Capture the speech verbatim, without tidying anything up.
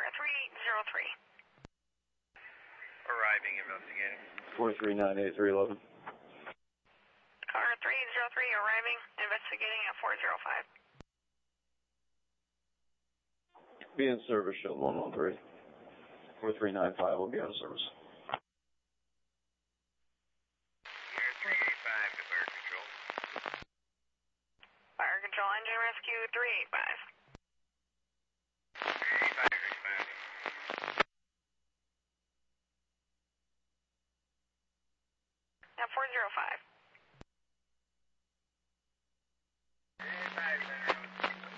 three zero three. Arriving, investigating. four three nine eight three eleven. Car three zero three arriving, investigating at four zero five. Be in service, Shield one one three. four three nine five will be out of service. Air three eight five to fire control. Fire control engine rescue three eight five. three eight five responding. At four zero five.